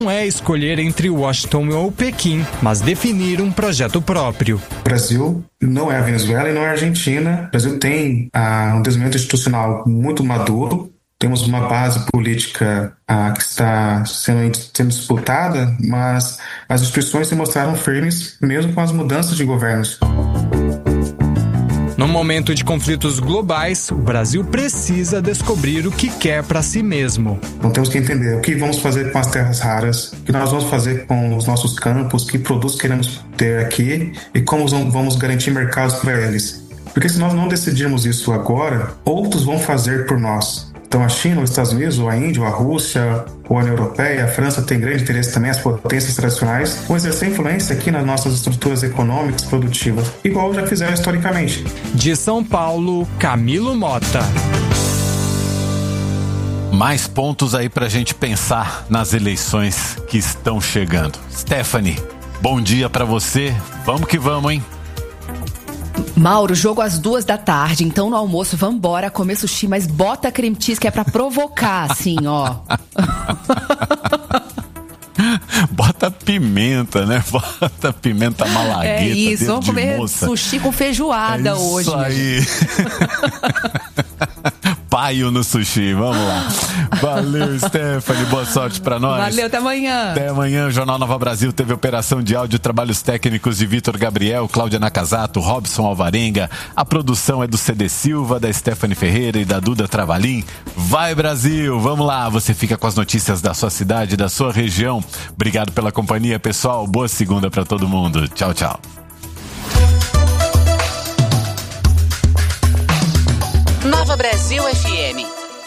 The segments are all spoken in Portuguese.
não é escolher entre Washington ou Pequim, mas definir um projeto próprio. O Brasil não é a Venezuela e não é a Argentina. O Brasil tem um desenvolvimento institucional muito maduro. Temos uma base política que está sendo disputada, mas as instituições se mostraram firmes mesmo com as mudanças de governos. No momento de conflitos globais, o Brasil precisa descobrir o que quer para si mesmo. Então temos que entender o que vamos fazer com as terras raras, o que nós vamos fazer com os nossos campos, que produtos queremos ter aqui e como vamos garantir mercados para eles. Porque se nós não decidirmos isso agora, outros vão fazer por nós. Então a China, os Estados Unidos, ou a Índia, ou a Rússia, ou a União Europeia, a França tem grande interesse também, as potências tradicionais, vão exercer influência aqui nas nossas estruturas econômicas produtivas, igual já fizeram historicamente. De São Paulo, Camilo Mota. Mais pontos aí pra gente pensar nas eleições que estão chegando. Stephanie, bom dia pra você. Vamos que vamos, hein? Mauro, jogo às 2h, então no almoço vambora comer sushi, mas bota creme cheese que é pra provocar, assim, ó. Bota pimenta, né? Bota pimenta malagueta. É isso, vamos comer moça. Sushi com feijoada hoje. Isso aí. Paio no sushi, vamos lá. Valeu, Stephanie, boa sorte pra nós. Valeu, até amanhã. Até amanhã, o Jornal Nova Brasil teve operação de áudio, trabalhos técnicos de Vitor Gabriel, Cláudia Nakazato, Robson Alvarenga. A produção é do CD Silva, da Stephanie Ferreira e da Duda Travalim. Vai, Brasil, vamos lá. Você fica com as notícias da sua cidade, da sua região. Obrigado pela companhia, pessoal. Boa segunda pra todo mundo. Tchau, tchau. Nova Brasil FM.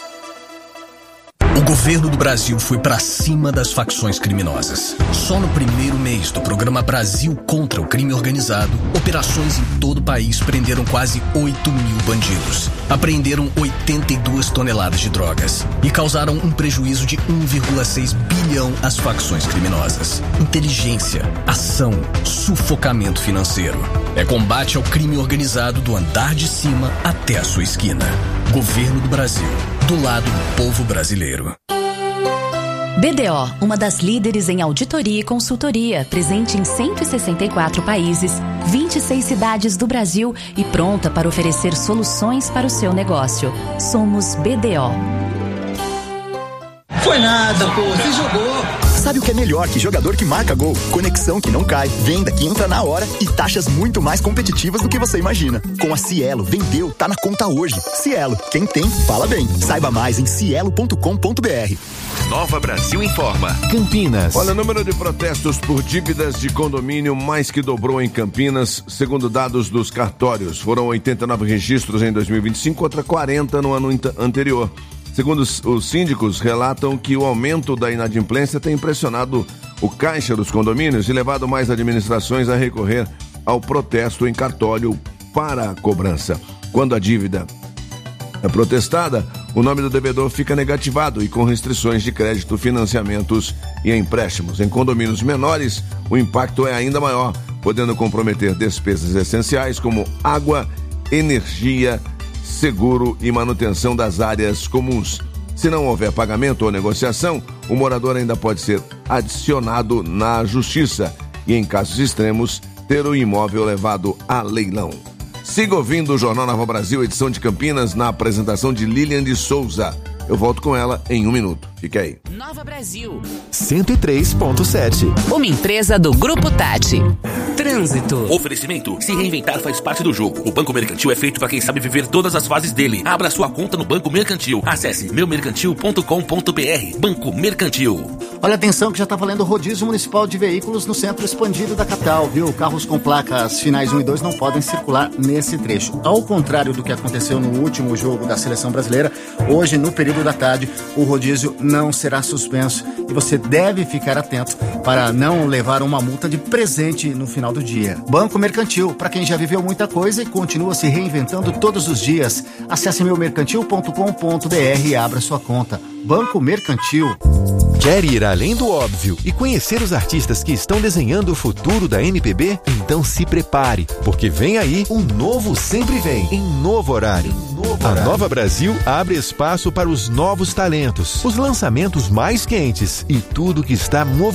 O governo do Brasil foi pra cima das facções criminosas. Só no primeiro mês do programa Brasil contra o Crime Organizado, operações em todo o país prenderam quase 8 mil bandidos. Apreenderam 82 toneladas de drogas e causaram um prejuízo de 1,6 bilhão às facções criminosas. Inteligência, ação, sufocamento financeiro. É combate ao crime organizado do andar de cima até a sua esquina. Governo do Brasil, do lado do povo brasileiro. BDO, uma das líderes em auditoria e consultoria, presente em 164 países, 26 cidades do Brasil e pronta para oferecer soluções para o seu negócio. Somos BDO. Foi nada, pô, você jogou. Sabe o que é melhor que jogador que marca gol? Conexão que não cai, venda que entra na hora e taxas muito mais competitivas do que você imagina. Com a Cielo, vendeu, tá na conta hoje. Cielo, quem tem, fala bem. Saiba mais em cielo.com.br. Nova Brasil informa. Campinas. Olha, o número de protestos por dívidas de condomínio mais que dobrou em Campinas, segundo dados dos cartórios. Foram 89 registros em 2025 contra 40 no ano anterior. Segundo os síndicos, relatam que o aumento da inadimplência tem impressionado o caixa dos condomínios e levado mais administrações a recorrer ao protesto em cartório para a cobrança. Quando a dívida é protestada, o nome do devedor fica negativado e com restrições de crédito, financiamentos e empréstimos. Em condomínios menores, o impacto é ainda maior, podendo comprometer despesas essenciais como água, energia, seguro e manutenção das áreas comuns. Se não houver pagamento ou negociação, o morador ainda pode ser adicionado na justiça e, em casos extremos, ter o imóvel levado a leilão. Siga ouvindo o Jornal Nova Brasil, edição de Campinas, na apresentação de Lilian de Souza. Eu volto com ela em 1 minuto. Fique aí. Nova Brasil 103.7. Uma empresa do Grupo Tati. Trânsito. Oferecimento. Se reinventar faz parte do jogo. O Banco Mercantil é feito para quem sabe viver todas as fases dele. Abra sua conta no Banco Mercantil. Acesse meumercantil.com.br. Banco Mercantil. Olha, atenção que já está valendo rodízio municipal de veículos no centro expandido da capital, viu? Carros com placas finais 1 e 2 não podem circular nesse trecho. Ao contrário do que aconteceu no último jogo da seleção brasileira, hoje, no período da tarde, o rodízio não será suspenso e você deve ficar atento para não levar uma multa de presente no final do dia. Banco Mercantil, para quem já viveu muita coisa e continua se reinventando todos os dias. Acesse meumercantil.com.br e abra sua conta. Banco Mercantil. Quer ir além do óbvio e conhecer os artistas que estão desenhando o futuro da MPB? Então se prepare, porque vem aí um novo Sempre Vem, em novo horário. A Nova Brasil abre espaço para os novos talentos, os lançamentos mais quentes e tudo que está movimentado